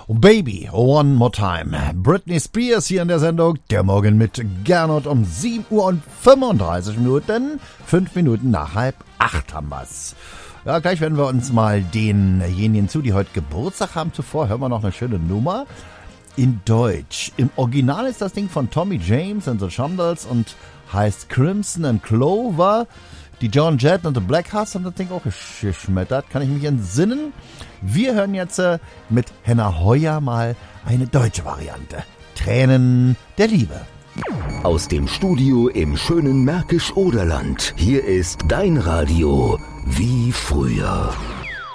Baby, one more time. Britney Spears hier in der Sendung. Der Morgen mit Gernot um 7 Uhr und 35 Minuten. 5 Minuten nach 7:30 haben wir's. Ja, gleich werden wir uns mal denjenigen die heute Geburtstag haben. Zuvor hören wir noch eine schöne Nummer. In Deutsch. Im Original ist das Ding von Tommy James and the Shondells und heißt Crimson and Clover. Die Joan Jett und The Black Hearts haben das Ding auch geschmettert. Kann ich mich entsinnen? Wir hören jetzt mit Henna Heuer mal eine deutsche Variante. Tränen der Liebe. Aus dem Studio im schönen Märkisch-Oderland. Hier ist dein Radio wie früher.